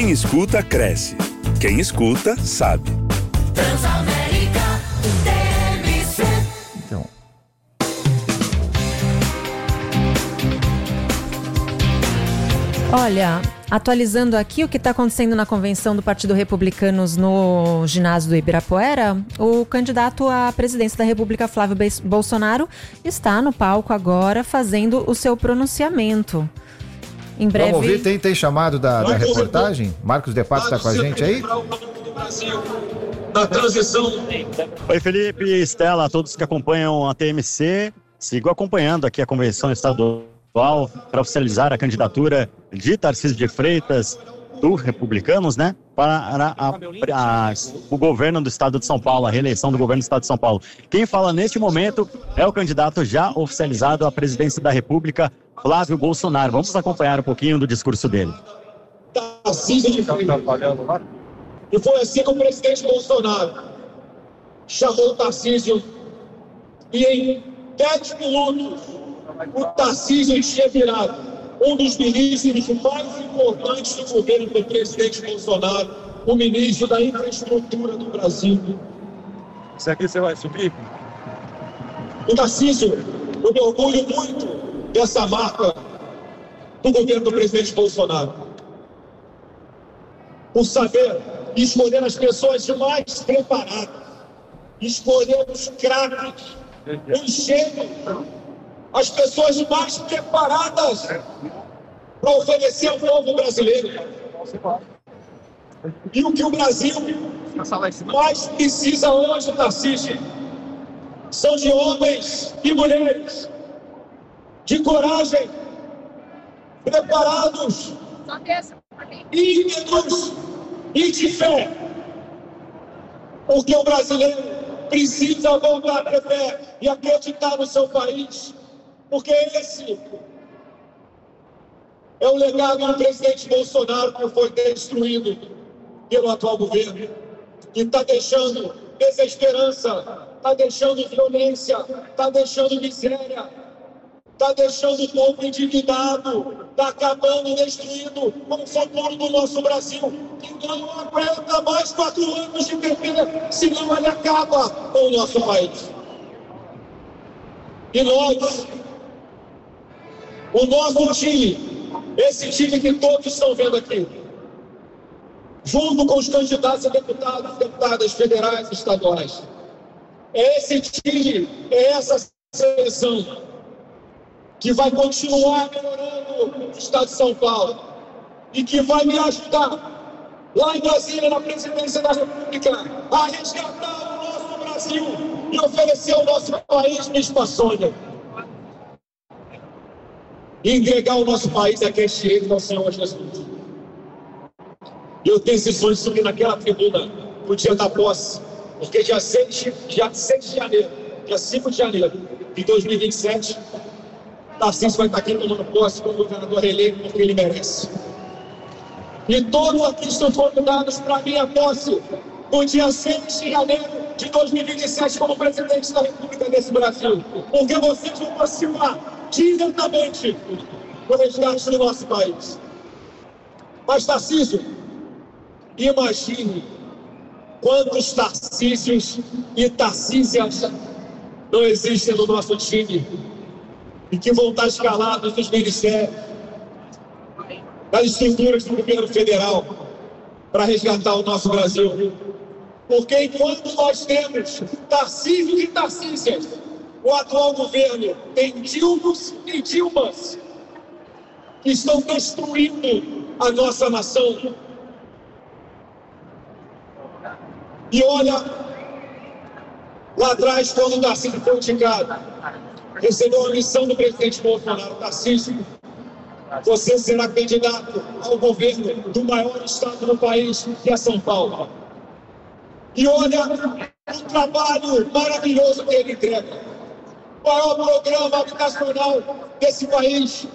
Quem escuta, cresce. Quem escuta, sabe. Transamérica TMC. Então. Olha, atualizando aqui o que está acontecendo na convenção do Partido Republicanos no ginásio do Ibirapuera, o candidato à presidência da República, Flávio Bolsonaro, está no palco agora fazendo o seu pronunciamento. Em breve... Vamos ouvir, tem chamado da reportagem? Marcos De Pato está com a gente aí? Da transição. Oi, Felipe, Estela, todos que acompanham a TMC. Sigo acompanhando aqui a convenção estadual para oficializar a candidatura de Tarcísio de Freitas, do Republicanos, né, para o governo do estado de São Paulo, a reeleição do governo do estado de São Paulo. Quem fala neste momento é o candidato já oficializado à presidência da República, Flávio Bolsonaro. Vamos acompanhar um pouquinho do discurso dele. Tarcísio de Freitas. E foi assim que o presidente Bolsonaro chamou o Tarcísio e em 10 minutos o Tarcísio tinha virado um dos ministros mais importantes do governo do presidente Bolsonaro, o ministro da infraestrutura do Brasil. Isso aqui você vai subir? O Tarcísio, eu me orgulho muito dessa marca do governo do presidente Bolsonaro. Por saber escolher as pessoas mais preparadas, escolher os craques, os gênios, as pessoas mais preparadas para oferecer ao povo brasileiro. E o que o Brasil mais precisa hoje, Tarcísio, são de homens e mulheres de coragem, preparados, íntegros e de fé. Porque o brasileiro precisa voltar a ter fé e acreditar no seu país. Porque esse é o legado do presidente Bolsonaro que foi destruído pelo atual governo, que está deixando desesperança, está deixando violência, está deixando miséria, está deixando o povo endividado, está acabando, destruindo o futuro do nosso Brasil, que não aguenta mais 4 anos de PT, senão ele acaba com o nosso país. E nós, o nosso time, esse time que todos estão vendo aqui, junto com os candidatos a deputados, deputadas federais e estaduais, é esse time, é essa seleção que vai continuar melhorando o estado de São Paulo e que vai me ajudar lá em Brasília, na presidência da República, a resgatar o nosso Brasil e oferecer ao nosso país mesma sonha. E entregar o nosso país a quem chega ao Senhor Jesus. Eu tenho esse sonho de subir naquela tribuna no dia da posse, porque dia 6 de janeiro, dia 5 de janeiro de 2027, Tarcísio vai estar aqui tomando posse como governador eleito, porque ele merece. E todos aqui estão convidados para a minha posse no dia 6 de janeiro de 2027 como presidente da República desse Brasil, porque vocês vão participar diretamente do resgate do nosso país. Mas, Tarcísio, imagine quantos Tarcísios e Tarcísias não existem no nosso time e que vão estar escalados nos ministérios, das estruturas do governo federal para resgatar o nosso Brasil. Porque enquanto nós temos Tarcísios e Tarcísias, o atual governo tem Dilmas e Dilmas que estão destruindo a nossa nação. E olha, lá atrás, quando o Tarcísio foi indicado, recebeu a missão do presidente Bolsonaro: Tarcísio, você será candidato ao governo do maior estado do país, que é São Paulo. E olha o trabalho maravilhoso que ele entrega. O maior programa habitacional desse país.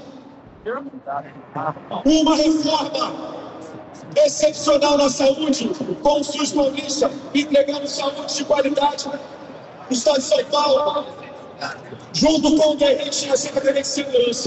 Uma reforma excepcional na saúde, com o SUS paulista, entregando saúde de qualidade no estado de São Paulo, junto com o DRT, a Secretaria de Segurança.